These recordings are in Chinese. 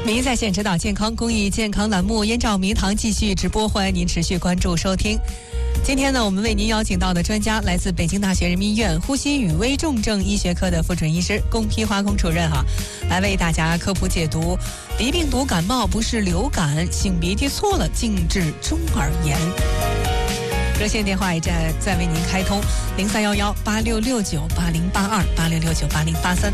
名医在线指导健康公益健康栏目，燕赵迷堂继续直播，欢迎您持续关注收听。今天呢，我们为您邀请到的专家来自北京大学人民医院呼吸与危重症医学科的副准医师龚丕华龚主任来为大家科普解读鼻病毒感冒不是流感，擤鼻涕错了竟致中耳炎。热线电话也在为您开通03118669808286698083。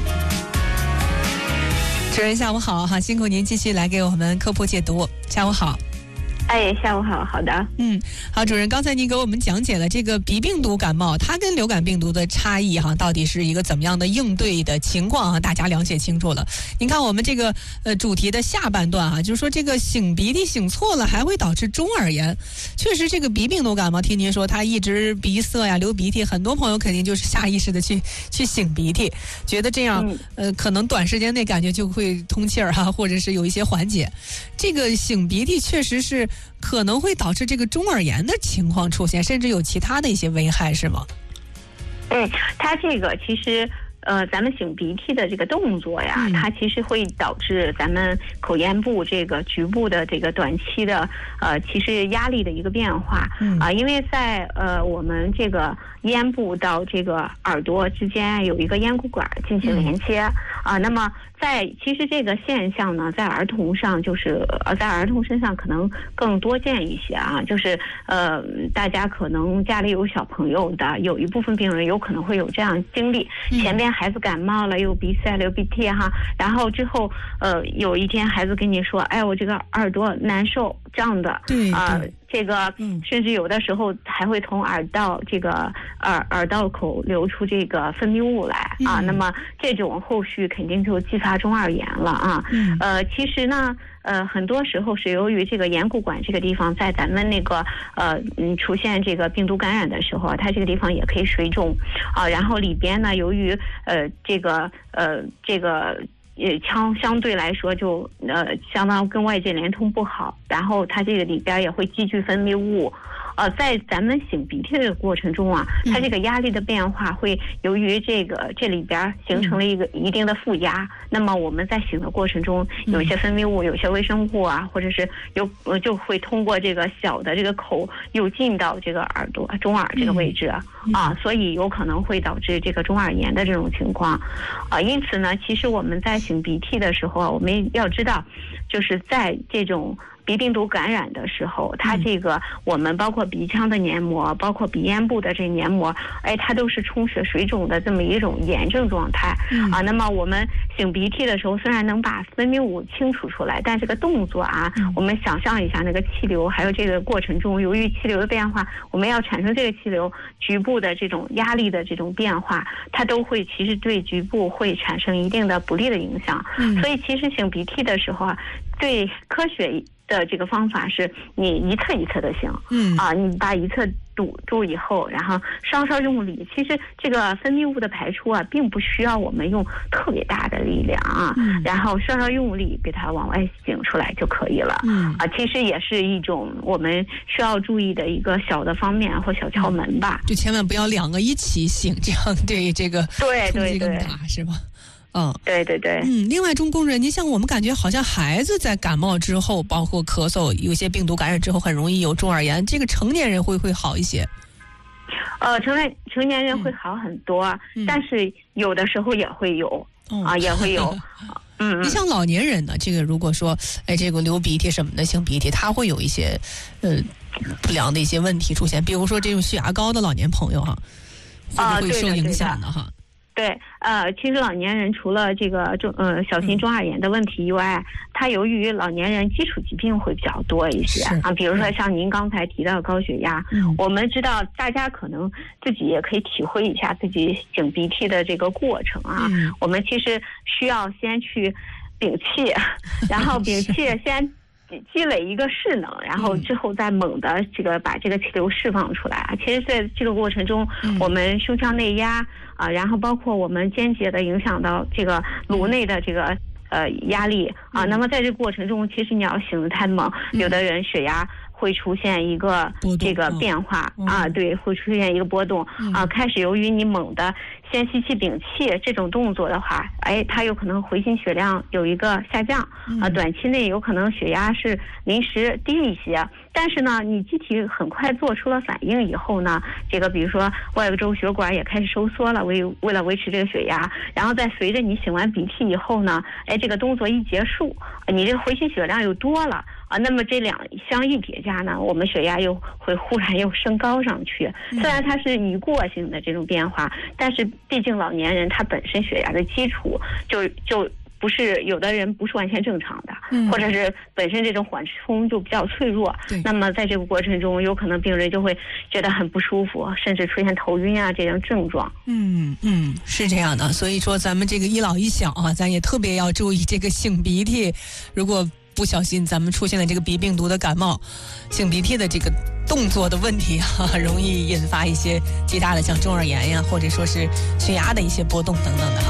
主任下午好辛苦您继续来给我们科普解读。下午好。 下午好。好的。 好，主任，刚才您给我们讲解了这个鼻病毒感冒，它跟流感病毒的差异到底是一个怎么样的应对的情况大家了解清楚了。您看我们这个主题的下半段就是说这个擤鼻涕擤错了还会导致中耳炎。确实，这个鼻病毒感冒，听您说它一直鼻塞呀、流鼻涕，很多朋友肯定就是下意识的去擤鼻涕，觉得这样可能短时间内感觉就会通气儿或者是有一些缓解。这个擤鼻涕确实是可能会导致这个中耳炎的情况出现，甚至有其他的一些危害，是吗？ 它这个其实咱们擤鼻涕的这个动作呀，它其实会导致咱们口咽部这个局部的这个短期的其实压力的一个变化因为在我们这个咽部到这个耳朵之间有一个咽鼓管进行连接那么其实这个现象呢，在儿童上就是在儿童身上可能更多见一些就是大家可能家里有小朋友的，有一部分病人有可能会有这样经历，前边孩子感冒了，有鼻塞流鼻涕然后之后有一天孩子跟你说，我这个耳朵难受胀的，这个甚至有的时候还会从耳道这个耳道口流出这个分泌物来那么这种后续肯定就继发中耳炎了其实呢很多时候是由于这个咽鼓管这个地方在咱们那个出现这个病毒感染的时候它这个地方也可以水肿然后里边呢由于这个相对来说就相当跟外界连通不好，然后它这个里边也会积聚分泌物在咱们擤鼻涕的过程中它这个压力的变化会由于这里边形成了一个一定的负压那么我们在擤的过程中有一些分泌物有些微生物或者是就会通过这个小的这个口又进到这个耳朵中耳这个位置所以有可能会导致这个中耳炎的这种情况因此呢其实我们在擤鼻涕的时候我们要知道就是在这种鼻病毒感染的时候它这个我们包括鼻腔的黏膜包括鼻咽部的这黏膜它都是充血水肿的这么一种炎症状态那么我们擤鼻涕的时候虽然能把分泌物清除出来，但这个动作我们想象一下那个气流还有这个过程中由于气流的变化我们要产生这个气流局部的这种压力的这种变化它都会其实对局部会产生一定的不利的影响所以其实擤鼻涕的时候最科学的这个方法是你一侧一侧的擤你把一侧堵住以后然后稍稍用力其实这个分泌物的排出并不需要我们用特别大的力量然后稍稍用力给它往外擤出来就可以了其实也是一种我们需要注意的一个小的方面或小窍门吧就千万不要两个一起擤，这样对这个冲击更大是吧对另外龚主任您像我们感觉好像孩子在感冒之后包括咳嗽有些病毒感染之后很容易有中耳炎，这个成年人会好一些成年人会好很多但是有的时候也会有也会有你像老年人呢这个如果说这个流鼻涕什么的擤鼻涕他会有一些不良的一些问题出现，比如说这种血压高的老年朋友会不会受影响的对，其实老年人除了这个小型中耳炎的问题以外，它由于老年人基础疾病会比较多一些比如说像您刚才提到的高血压我们知道大家可能自己也可以体会一下自己擤鼻涕的这个过程我们其实需要先去屏气然后屏气先积累一个势能，然后之后再猛的把这个气流释放出来其实在这个过程中我们胸腔内压然后包括我们间接的影响到这个颅内的这个压力那么在这个过程中其实你要擤得太猛有的人血压会出现一个这个变化对，会出现一个波动开始由于你猛的先吸气屏气这种动作的话，它有可能回心血量有一个下降短期内有可能血压是临时低一些。但是呢，你机体很快做出了反应以后呢，这个比如说外周血管也开始收缩了，为了维持这个血压，然后再随着你擤完鼻涕以后呢，这个动作一结束，你这个回心血量又多了那么这两相一叠加呢，我们血压又会忽然又升高上去。虽然它是一过性的这种变化，但是毕竟老年人他本身血压的基础就不是，有的人不是完全正常的，或者是本身这种缓冲就比较脆弱。那么在这个过程中，有可能病人就会觉得很不舒服，甚至出现头晕这样症状。 是这样的。所以说咱们这个一老一小咱也特别要注意这个擤鼻涕。如果不小心咱们出现了这个鼻病毒的感冒，擤鼻涕的这个动作的问题容易引发一些其他的像中耳炎呀，或者说是血压的一些波动等等的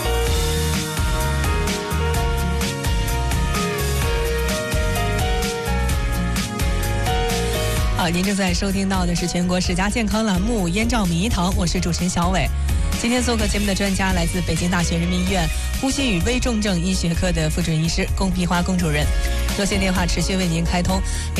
好，您正在收听到的是全国10佳健康栏目《燕赵米一堂》，我是主持人小伟。今天做客节目的专家来自北京大学人民医院呼吸与微重症医学科的副主任医师龚碧华龚主任。热线电话持续为您开通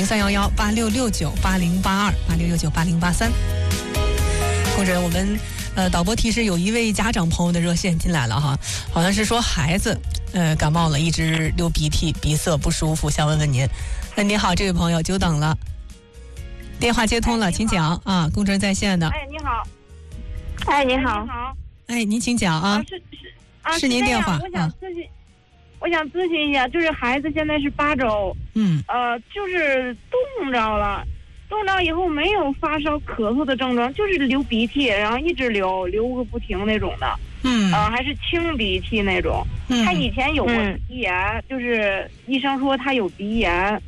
03118669808286698083。龚主任，我们导播提示有一位家长朋友的热线进来了好像是说孩子感冒了，一直流鼻涕，鼻塞不舒服，想问问您。您好，这位朋友，久等了。电话接通了，请讲龚主任在线的。 你好。 你好。 您请讲是您电话。 我想咨询一下，就是孩子现在是8周，就是冻着以后没有发烧咳嗽的症状，就是流鼻涕，然后一直流个不停那种的，还是清鼻涕那种。他以前有过鼻炎，就是医生说他有鼻炎，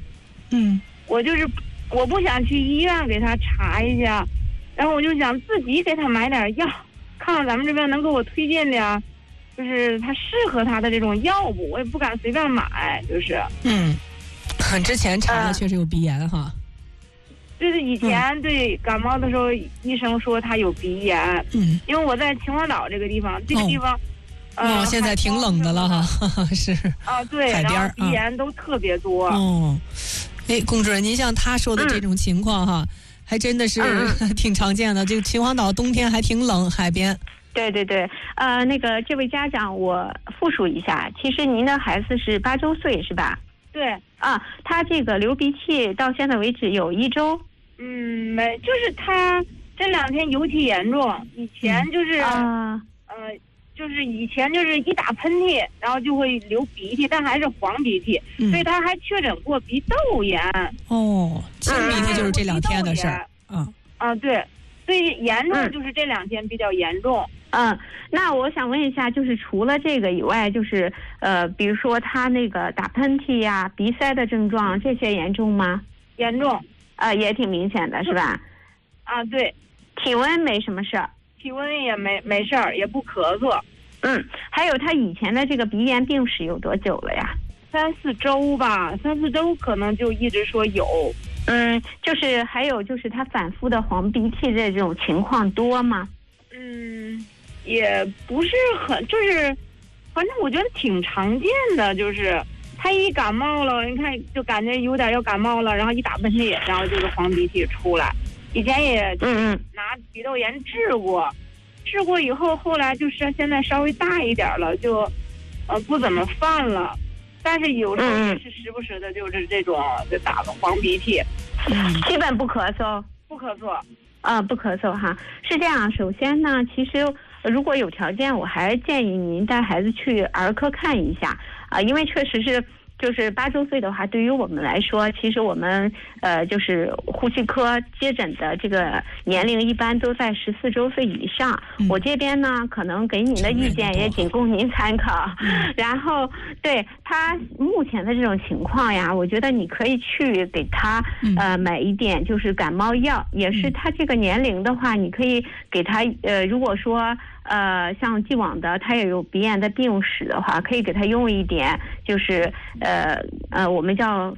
我不想去医院给他查一下，然后我就想自己给他买点药，看看咱们这边能给我推荐点，就是他适合他的这种药物，我也不敢随便买，就是。 之前查的确实有鼻炎就是以前对感冒的时候，医生说他有鼻炎。因为我在秦皇岛这个地方， 现在挺冷的了是对， 海边然后鼻炎都特别多。 龚主任，您像他说的这种情况还真的是挺常见的。这个秦皇岛冬天还挺冷，海边。 对，那个这位家长，我复述一下，其实您的孩子是8周岁是吧？ 对他这个流鼻涕到现在为止有1周。 没，就是他这2天尤其严重，以前就是就是以前就是一打喷嚏，然后就会流鼻涕，但还是黄鼻涕，所以他还确诊过鼻窦炎。 清鼻涕就是这2天的事儿。 对，所以严重就是这2天比较严重。 那我想问一下，就是除了这个以外，就是比如说他那个打喷嚏呀、鼻塞的症状，这些严重吗？ 严重， 也挺明显的是吧？ 对。 体温没什么事儿。 体温也没事儿，也不咳嗽。 还有他以前的这个鼻炎病史有多久了呀？3-4周吧，3-4周可能就一直说有。就是还有就是他反复的黄鼻涕这种情况多吗？ 也不是很，就是反正我觉得挺常见的，就是他一感冒了，你看就感觉有点要感冒了，然后一打喷嚏，然后就是黄鼻涕出来。以前也拿鼻窦炎治过以后，后来就是现在稍微大一点了，就不怎么犯了，但是有时候也是时不时的，就是这种就打个黄鼻涕， 基本不咳嗽， 不咳嗽。 不咳嗽是这样。首先呢，其实如果有条件，我还建议您带孩子去儿科看一下因为确实是。就是8周岁的话，对于我们来说，其实我们就是呼吸科接诊的这个年龄一般都在14周岁以上。我这边呢，可能给您的意见也仅供您参考。然后对他目前的这种情况呀，我觉得你可以去给他买一点就是感冒药，也是他这个年龄的话，你可以给他如果说像既往的他也有鼻炎的病史的话，可以给他用一点，就是我们叫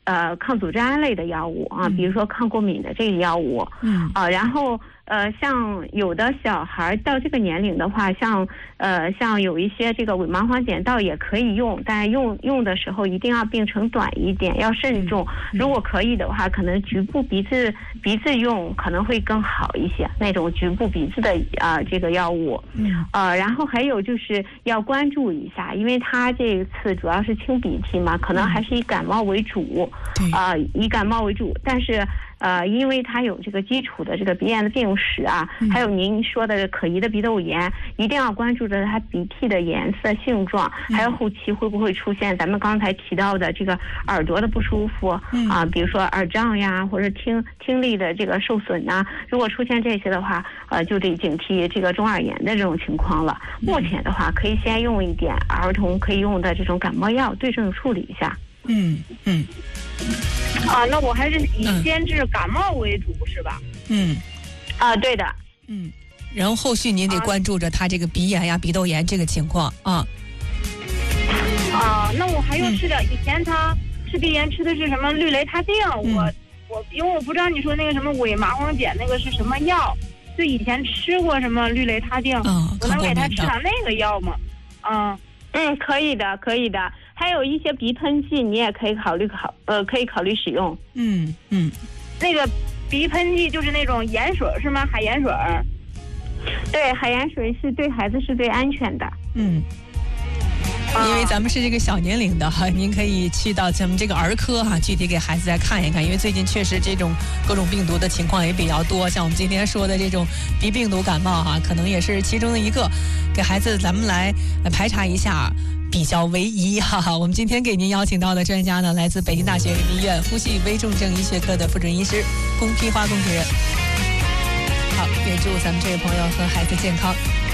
抗组织胺类的药物啊，比如说抗过敏的这个药物，然后像有的小孩到这个年龄的话，像有一些这个伪麻黄碱倒也可以用，但是用的时候一定要病程短一点，要慎重。如果可以的话，可能局部鼻子用可能会更好一些，那种局部鼻子的这个药物。然后还有就是要关注一下，因为他这次主要是清鼻涕嘛，可能还是以感冒为主，但是因为它有这个基础的这个鼻炎的病史啊，还有您说的可疑的鼻窦炎，一定要关注着它鼻涕的颜色、性状，还有后期会不会出现咱们刚才提到的这个耳朵的不舒服比如说耳胀呀，或者听力的这个受损呐。如果出现这些的话，就得警惕这个中耳炎的这种情况了。目前的话，可以先用一点儿童可以用的这种感冒药对症处理一下。 那我还是以先治感冒为主，是吧？ 对的。 然后后续您得关注着他这个鼻炎呀、鼻窦炎这个情况啊。 那我还用吃的，以前他吃鼻炎吃的是什么氯雷他定，因为我不知道你说那个什么伪麻黄碱那个是什么药，就以前吃过什么氯雷他定，我能给他吃点那个药吗？ 可以的，可以的。还有一些鼻喷剂，你也可以考虑使用。 那个鼻喷剂就是那种盐水是吗？海盐水。 对，海盐水是对孩子是最安全的。 因为咱们是这个小年龄的哈，您可以去到咱们这个儿科哈，具体给孩子再看一看。因为最近确实这种各种病毒的情况也比较多，像我们今天说的这种鼻病毒感冒哈，可能也是其中的一个。给孩子咱们来排查一下，比较为宜哈。我们今天给您邀请到的专家呢，来自北京大学人民医院呼吸微重症医学科的副主任医师龚丕花龚主任。好，也祝咱们这位朋友和孩子健康。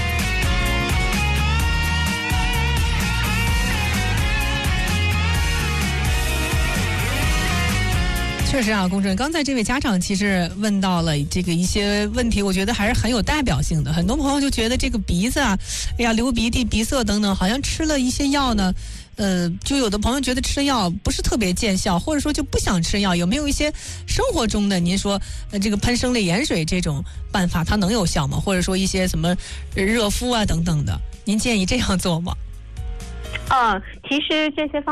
确实啊，龚主任，刚才这位家长其实问到了这个一些问题，我觉得还是很有代表性的。很多朋友就觉得这个鼻子啊，哎呀，流鼻涕、鼻塞等等，好像吃了一些药呢，就有的朋友觉得吃了药不是特别见效，或者说就不想吃药。有没有一些生活中的您说这个喷生类盐水这种办法，它能有效吗？或者说一些什么热敷啊等等的，您建议这样做吗？ 其实这些方